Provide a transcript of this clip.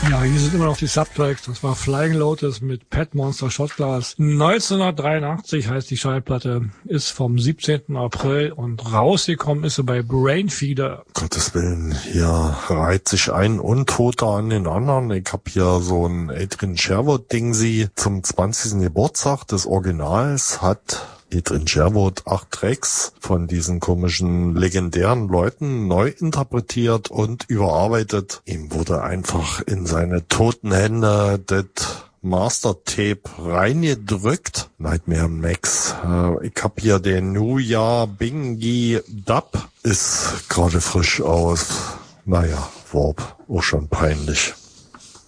Ja, hier sind immer noch die Subtracks. Das war Flying Lotus mit Pet Monster Shotglass. 1983 heißt die Schallplatte, ist vom 17. April und rausgekommen ist sie bei Brainfeeder. Gottes Willen, hier reiht sich ein Untoter an den anderen. Ich hab hier so ein Adrian Sherwood-Ding zum 20. Geburtstag des Originals hat Adrian Sherwood 8 Tracks von diesen komischen, legendären Leuten neu interpretiert und überarbeitet. Ihm wurde einfach in seine toten Hände das Master-Tape reingedrückt. Nightmare Max. Ich hab hier den New Year Bingy Dub. Ist gerade frisch aus. Naja, Warp. Auch schon peinlich.